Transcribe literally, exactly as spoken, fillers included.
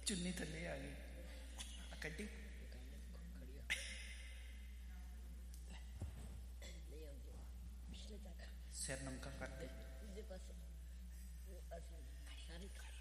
चुन्नी थले आ गई कड्डी सिर नमका कर दे